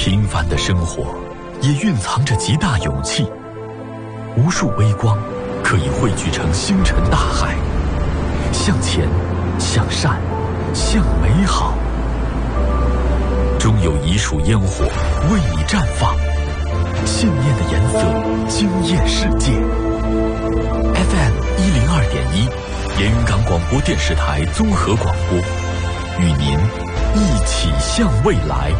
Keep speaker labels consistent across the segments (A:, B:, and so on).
A: 平凡的生活也蕴藏着极大勇气，无数微光可以汇聚成星辰大海。向前，向善，向美好，终有一束烟火为你绽放，信念的颜色惊艳世界。FM 102.1，连云港广播电视台综合广播，与您一起向未来。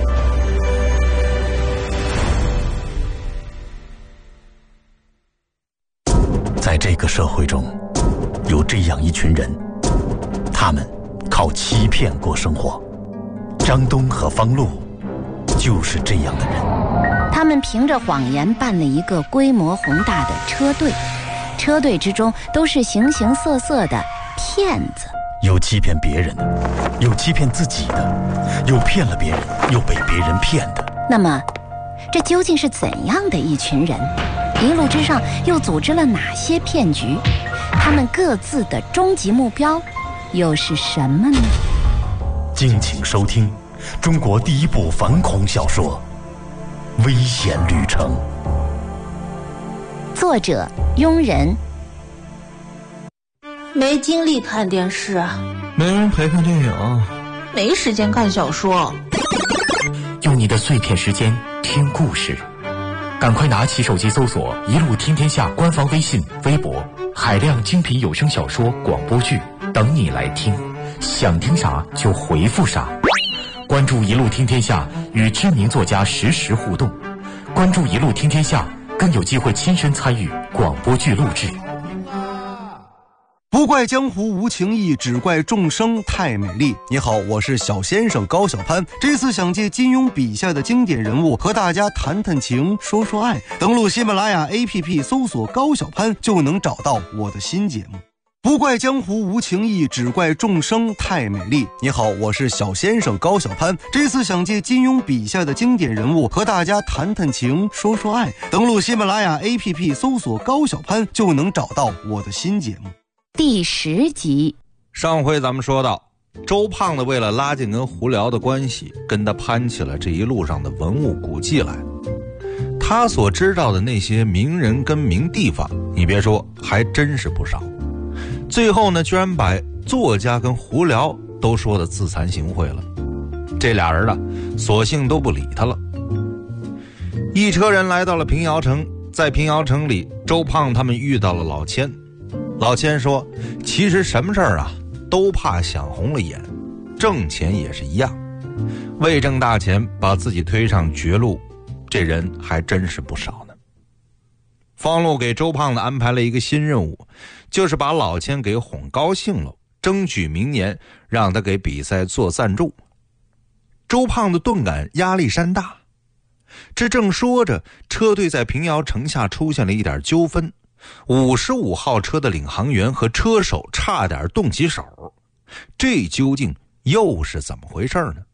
A: 在这个社会中，有这样一群人，他们靠欺骗过生活。张东和方路就是这样的人。
B: 他们凭着谎言办了一个规模宏大的车队，车队之中都是形形色色的骗子，
A: 有欺骗别人的，有欺骗自己的，有骗了别人又被别人骗的。
B: 那么这究竟是怎样的一群人？一路之上又组织了哪些骗局？他们各自的终极目标又是什么呢？
A: 敬请收听中国第一部反恐小说《危险旅程》，
B: 作者庸人。
C: 没精力看电视啊，
D: 没人陪看电影，
C: 没时间看小说。
E: 用你的碎片时间听故事，赶快拿起手机搜索“一路听天下”官方微信、微博，海量精品有声小说、广播剧等你来听。想听啥就回复啥。关注“一路听天下”，与知名作家实时互动。关注“一路听天下”，更有机会亲身参与广播剧录制。
F: 不怪江湖无情义，只怪众生太美丽。你好，我是小先生高小攀，这次想借金庸笔下的经典人物和大家谈谈情，说说爱。登录喜马拉雅 APP 搜索高小攀，就能找到我的新节目。不怪江湖无情义，只怪众生太美丽。你好，我是小先生高小攀，这次想借金庸笔下的经典人物和大家谈谈情，说说爱。登录喜马拉雅 APP 搜索高小攀，就能找到我的新节目。
B: 第10集。
D: 上回咱们说到，周胖子为了拉近跟胡辽的关系，跟他攀起了这一路上的文物古迹来。他所知道的那些名人跟名地方，你别说，还真是不少。最后呢，居然把作家跟胡辽都说的自惭形秽了。这俩人呢，索性都不理他了。一车人来到了平遥城，在平遥城里，周胖他们遇到了老千。老千说，其实什么事儿啊，都怕想红了眼，挣钱也是一样。为挣大钱把自己推上绝路，这人还真是不少呢。方路给周胖子安排了一个新任务，就是把老千给哄高兴了，争取明年让他给比赛做赞助。周胖子顿感压力山大。这正说着，车队在平遥城下出现了一点纠纷，55号车的领航员和车手差点动起手，这究竟又是怎么回事呢？